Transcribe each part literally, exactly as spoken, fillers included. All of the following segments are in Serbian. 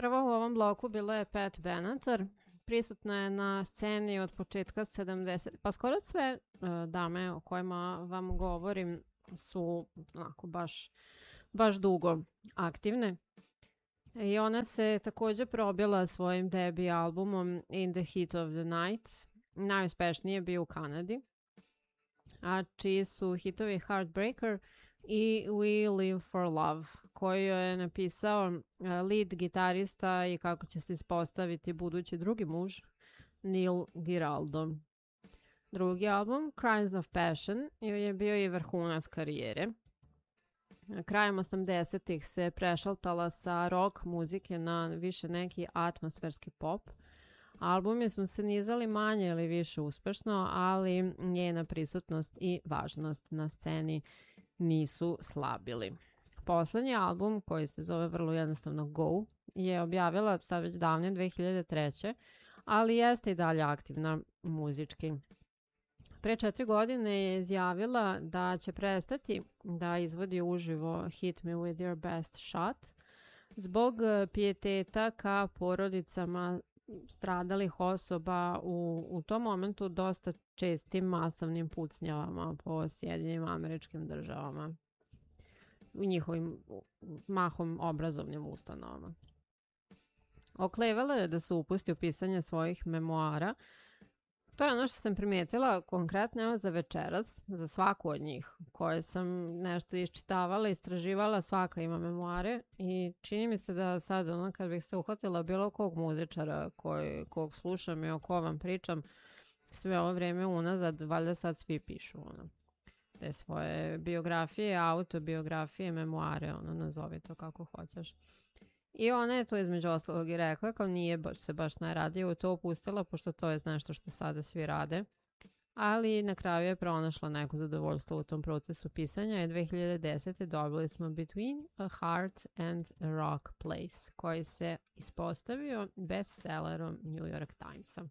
Prvo u ovom bloku bila je Pat Benatar. Prisutna je na sceni od početka sedamdesetih. Pa skoro sve uh, dame o kojima vam govorim su onako baš, baš dugo aktivne. I ona se također probila svojim debi albumom In the Heat of the Night. Najuspešnije bio u Kanadi. A čiji su hitovi Heartbreaker i We Live for Love, koju je napisao lead gitarista i kako će se ispostaviti budući drugi muž, Neil Giraldo. Drugi album, Cries of Passion, je bio i vrhunac karijere. Krajem osamdesetih se prešaltala sa rock muzike na više neki atmosferski pop. Albumi smo se nizali manje ili više uspešno, ali njena prisutnost i važnost na sceni nisu slabili. Poslednji album, koji se zove vrlo jednostavno Go, je objavila sad već davne dve hiljade treće. ali jeste i dalje aktivna muzički. Pre četiri godine je izjavila da će prestati da izvodi uživo Hit Me With Your Best Shot zbog pijeteta ka porodicama stradalih osoba u, u tom momentu dosta čestim masovnim pucnjavama po Sjedinjenim Američkim Državama u njihovim mahom obrazovnim ustanovama. Oklevala je da se upusti u pisanje svojih memoara. To je ono što sam primijetila konkretno za večeras, za svaku od njih, koje sam nešto iščitavala, istraživala, svaka ima memoare i čini mi se da sad ono kad bih se uhvatila bilo kog muzičara koji, kog slušam i o ko vam pričam sve ovo vrijeme unazad, valjda sad svi pišu ono, te svoje biografije, autobiografije, memoare, ono, nazovi to kako hoćeš. I ona je to između ostalog i rekla, kao nije baš se baš najradije u to upustila, pošto to je nešto što sada svi rade. Ali na kraju je pronašla neko zadovoljstvo u tom procesu pisanja i dve hiljade desete. dobili smo Between a Heart and a Rock Place, koji se ispostavio bestsellerom New York Timesa.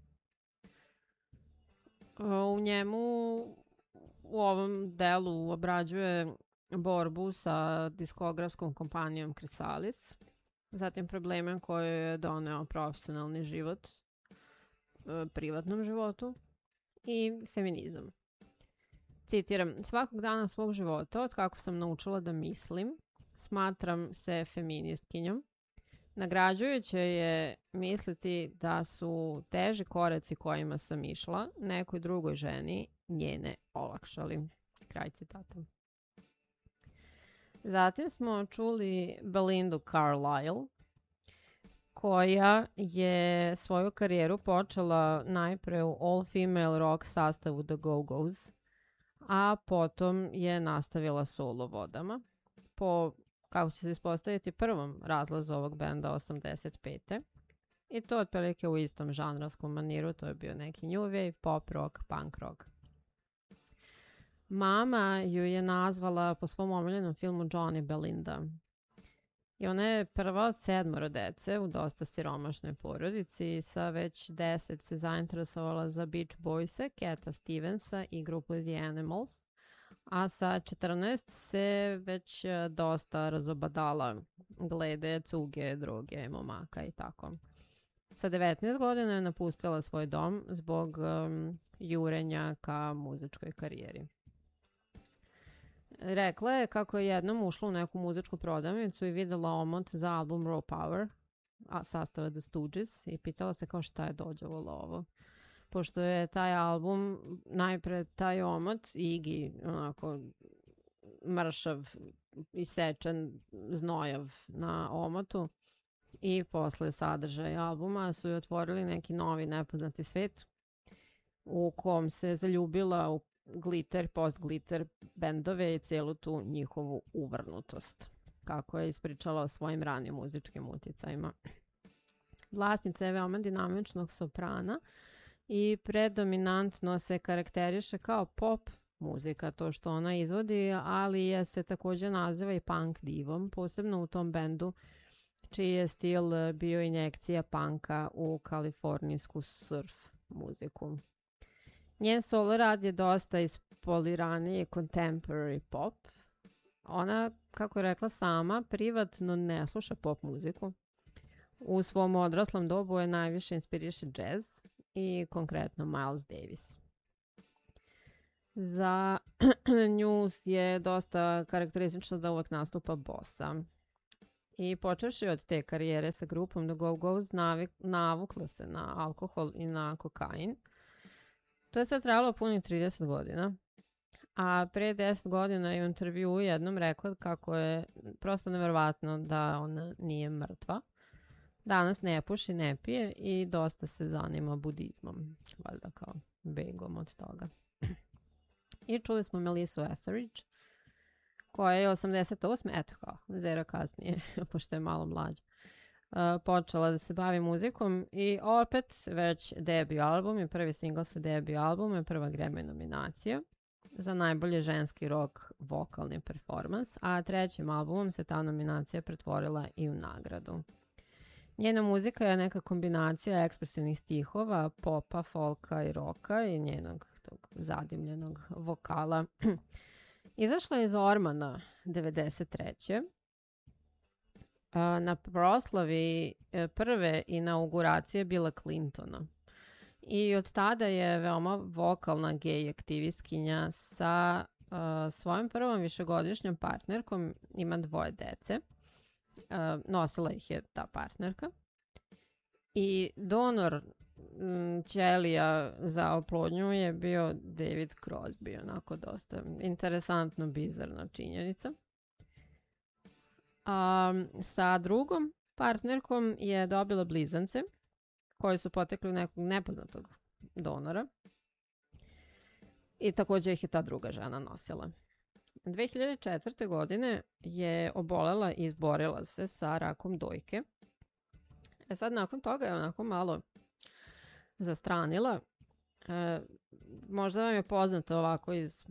U njemu u ovom delu obrađuje borbu sa diskografskom kompanijom Chrysalis, zatim probleme koje je doneo profesionalni život, privatnom životu i feminizam. Citiram, svakog dana svog života, od kako sam naučila da mislim, smatram se feministkinjom. Nagrađujuće je misliti da su teži koreci kojima sam išla nekoj drugoj ženi njene olakšali. Kraj citata. Zatim smo čuli Belindu Carlisle, koja je svoju karijeru počela najpre u all-female rock sastavu The Go-Go's, a potom je nastavila solo vodama. Po, kako će se ispostaviti, prvom razlazu ovog benda osamdeset pete. I to otprilike u istom žanrovskom maniru, to je bio neki new wave, pop rock, punk rock. Mama ju je nazvala po svom omiljenom filmu Johnny Belinda. I ona je prva od sedmoro dece u dosta siromašnoj porodici. Sa već deset se zainteresovala za Beach Boyse, Cata Stevensa i grupu The Animals. A sa četrnaest se već dosta razobadala glede cuge, droge, momaka i tako. Sa devetnaest godina je napustila svoj dom zbog um, jurenja ka muzičkoj karijeri. Rekla je kako je jednom ušla u neku muzičku prodavnicu i videla omot za album Raw Power, a sastava The Stooges, i pitala se kao šta je dođevalo ovo. Pošto je taj album, najpre taj omot, Iggy, onako mršav, isečen, znojav na omotu, i posle sadržaja albuma su joj otvorili neki novi nepoznati svet u kom se zaljubila u glitter, post-glitter bendove i cijelu tu njihovu uvrnutost, kako je ispričala o svojim ranim muzičkim uticajima. Vlasnica je veoma dinamičnog soprana i predominantno se karakteriše kao pop muzika, to što ona izvodi, ali je se također naziva i punk divom, posebno u tom bendu čiji je stil bio injekcija punka u kalifornijsku surf muziku. Njen solo rad je dosta ispoliraniji contemporary pop. Ona, kako je rekla sama, privatno ne sluša pop muziku. U svom odraslom dobu je najviše inspiriše jazz i konkretno Miles Davis. Za nju je dosta karakteristično da uvek nastupa bossa. I počevši od te karijere sa grupom The Go-Go's navuklo se na alkohol i na kokain. To je sad trajalo punih trideset godina. A pre deset godina je u intervjuu jednom rekla kako je prosto neverovatno da ona nije mrtva. Danas ne puši, ne pije i dosta se zanima budizmom. Valjda kao begom od toga. I čuli smo Melissa Etheridge, koja je osamdeset osme eto kao, zera kasnije, pošto je malo mlađa, uh, počela da se bavi muzikom i opet već debut album i prvi single sa debut albuma je prva Grammy nominacija za najbolji ženski rock vokalni performans, a trećim albumom se ta nominacija pretvorila i u nagradu. Njena muzika je neka kombinacija ekspresivnih stihova, popa, folka i roka i njenog tog zadimljenog vokala. Izašla je iz Ormana devedeset treće na proslavi prve inauguracije Billa Clintona. I od tada je veoma vokalna gej aktivistkinja sa uh, svojom prvom višegodišnjom partnerkom, ima dvoje dece. Uh, nosila ih je ta partnerka. I donor m, ćelija za oplodnju je bio David Crosby, onako dosta interesantno bizarna činjenica. A sa drugom partnerkom je dobila blizance koji su potekli od nekog nepoznatog donora. I također ih je ta druga žena nosila. dve hiljade četvrte. godine je obolela i izborila se sa rakom dojke. E sad nakon toga je onako malo zastranila. E, možda vam je poznato ovako iz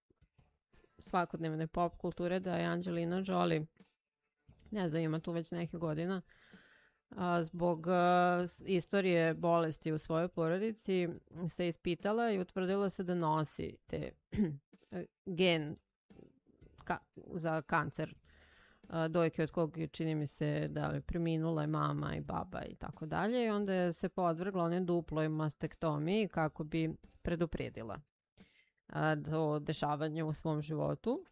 svakodnevne pop kulture da je Angelina Jolie, ne znam, ima tu već neke godina, a, zbog a, istorije bolesti u svojoj porodici se ispitala i utvrdila se da nosi te gen ka, za kancer a, dojke od kog čini mi se da je preminula je mama i baba i tako dalje. I onda je se podvrgla one duploj mastektomiji kako bi predupredila a, do dešavanja u svom životu.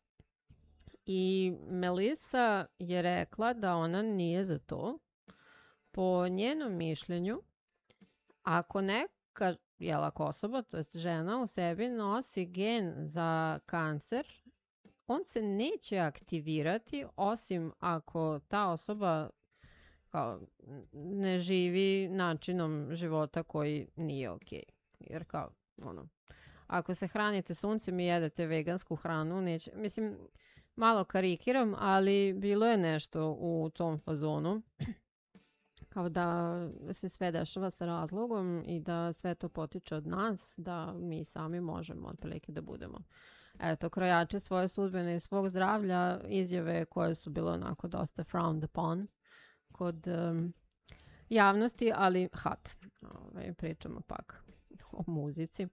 I Melissa je rekla da ona nije za to. Po njenom mišljenju, ako neka jel, ako osoba, to jest žena u sebi nosi gen za kancer, on se neće aktivirati osim ako ta osoba kao, ne živi načinom života koji nije okej. Jer kao, ono, ako se hranite suncem i jedete vegansku hranu, neće, mislim, malo karikiram, ali bilo je nešto u tom fazonu. Kao da se sve dešava sa razlogom i da sve to potiče od nas, da mi sami možemo otprilike da budemo eto, krojače svoje sudbine i svog zdravlja, izjave koje su bile onako dosta frowned upon kod um, javnosti, ali hat. Ove, pričamo pak o muzici.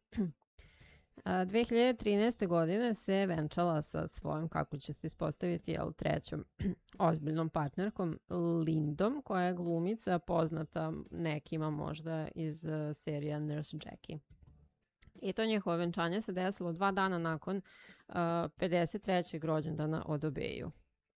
dve hiljade trinaeste. godine se venčala sa svojom, kako će se ispostaviti, jel, trećom ozbiljnom partnerkom Lindom, koja je glumica poznata nekima možda iz uh, serija Nurse Jackie. I to njihovo venčanje se desilo dva dana nakon uh, pedeset trećeg rođendana od obeju.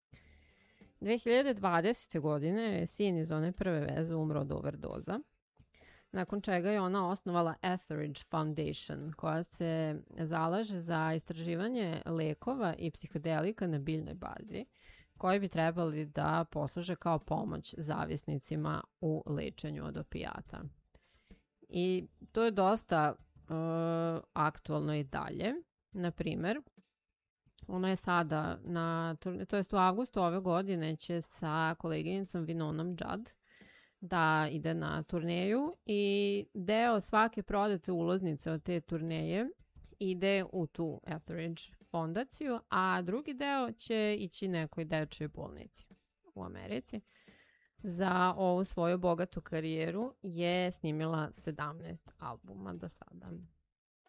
dve hiljade dvadesete. godine je sin iz one prve veze umro od overdoza, nakon čega je ona osnovala Etheridge Foundation, koja se zalaže za istraživanje lekova i psihodelika na biljnoj bazi, koji bi trebali da posluže kao pomoć zavisnicima u lečenju od opijata. I to je dosta uh, aktualno i dalje. Na primer, ona je sada, na, to jest u avgustu ove godine, će sa koleginicom Vinonom Judd da ide na turneju i deo svake prodate ulaznice od te turneje ide u tu Etheridge fondaciju, a drugi deo će ići nekoj dečjoj bolnici u Americi. Za ovu svoju bogatu karijeru je snimila sedamnaest albuma do sada.